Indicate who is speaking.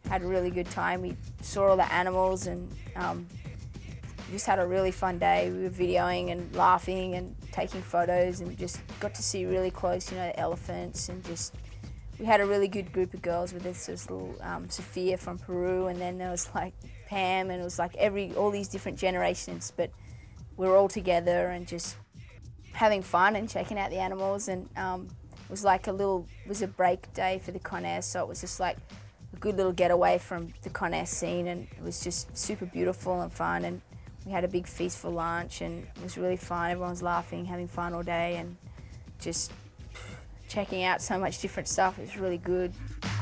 Speaker 1: had a really good time. We saw all the animals and just had a really fun day. We were videoing and laughing and taking photos and just got to see really close, you know, the elephants, and just, we had a really good group of girls with us. There was little Sophia from Peru, and then there was like Pam, and it was like all these different generations, but we were all together and just having fun and checking out the animals. And it was like it was a break day for the Conair, so it was just like a good little getaway from the Conair scene, and it was just super beautiful and fun. And we had a big feast for lunch, and it was really fun. Everyone was laughing, having fun all day, and just checking out so much different stuff. It was really good.